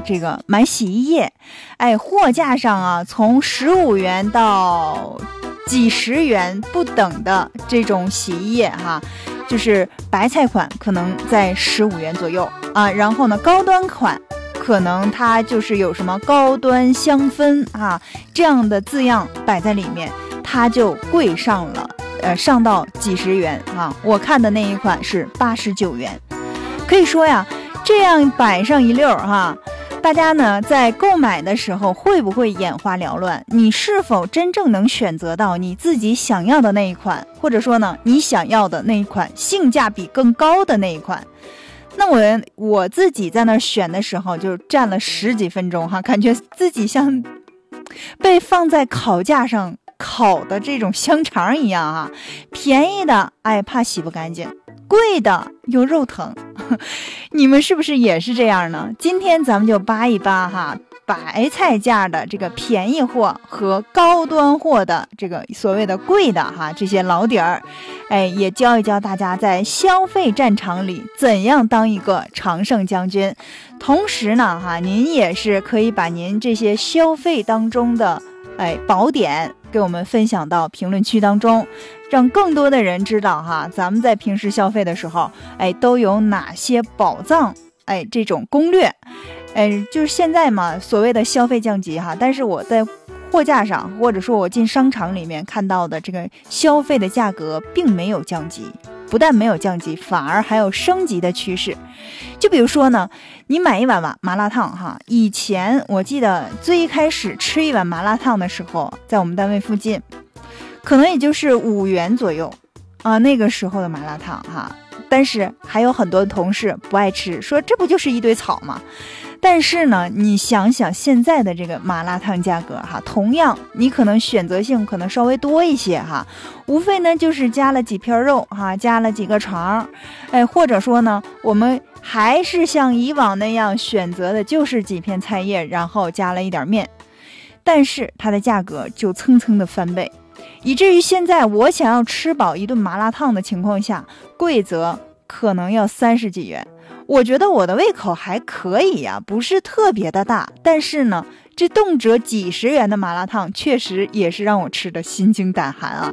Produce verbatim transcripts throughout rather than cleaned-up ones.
这个买洗衣液，哎，货架上啊，从十五元到几十元不等的这种洗衣液哈，就是白菜款可能在十五元左右啊，然后呢，高端款可能它就是有什么高端香氛啊这样的字样摆在里面，它就贵上了，呃，上到几十元啊。我看的那一款是八十九元，可以说呀，这样摆上一溜哈。大家呢在购买的时候会不会眼花缭乱？你是否真正能选择到你自己想要的那一款，或者说呢你想要的那一款性价比更高的那一款？那我我自己在那选的时候就站了十几分钟哈，感觉自己像被放在烤架上烤的这种香肠一样啊。便宜的哎怕洗不干净，贵的又肉疼，你们是不是也是这样呢？今天咱们就扒一扒哈，白菜价的这个便宜货和高端货的这个所谓的贵的哈这些老底儿，哎，也教一教大家在消费战场里怎样当一个常胜将军。同时呢哈，您也是可以把您这些消费当中的哎宝典给我们分享到评论区当中，让更多的人知道哈，咱们在平时消费的时候，哎，都有哪些宝藏，哎，这种攻略，哎，就是现在嘛，所谓的消费降级哈，但是我在货架上或者说我进商场里面看到的这个消费的价格并没有降级，不但没有降级，反而还有升级的趋势。就比如说呢，你买一碗麻麻辣烫哈，以前我记得最开始吃一碗麻辣烫的时候，在我们单位附近可能也就是五元左右啊，那个时候的麻辣烫哈，但是还有很多同事不爱吃，说这不就是一堆草吗？但是呢，你想想现在的这个麻辣烫价格哈，同样你可能选择性可能稍微多一些哈，无非呢就是加了几片肉哈，加了几个肠，哎，或者说呢，我们还是像以往那样选择的就是几片菜叶，然后加了一点面，但是它的价格就蹭蹭的翻倍，以至于现在我想要吃饱一顿麻辣烫的情况下，贵则可能要三十几元。我觉得我的胃口还可以呀、啊，不是特别的大，但是呢，这动辄几十元的麻辣烫确实也是让我吃的心惊胆寒啊。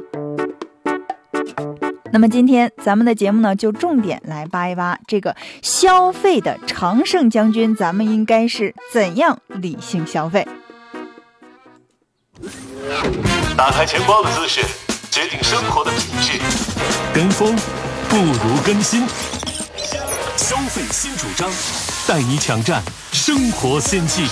那么今天咱们的节目呢，就重点来扒一扒这个消费的常胜将军，咱们应该是怎样理性消费。 打开钱包的姿势，决定生活的品质。跟风不如跟新。消费新主张，带你抢占生活先机。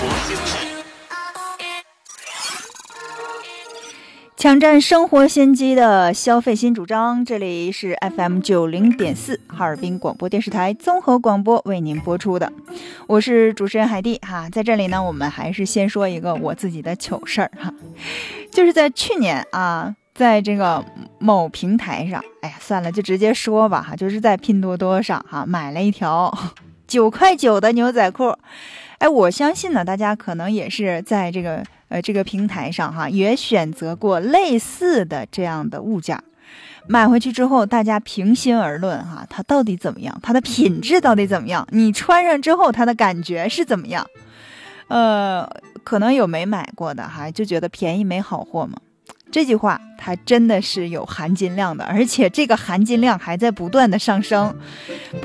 抢占生活先机的消费新主张，这里是 F M 九零点四哈尔滨广播电视台综合广播为您播出的，我是主持人海蒂哈。在这里呢，我们还是先说一个我自己的糗事儿哈，就是在去年啊，在这个某平台上，哎呀，算了，就直接说吧哈，就是在拼多多上哈买了一条九块九的牛仔裤。哎，我相信呢，大家可能也是在这个呃这个平台上哈，也选择过类似的这样的物件，买回去之后，大家平心而论哈，它到底怎么样？它的品质到底怎么样？你穿上之后，它的感觉是怎么样？呃，可能有没买过的哈，就觉得便宜没好货嘛。这句话它真的是有含金量的，而且这个含金量还在不断的上升。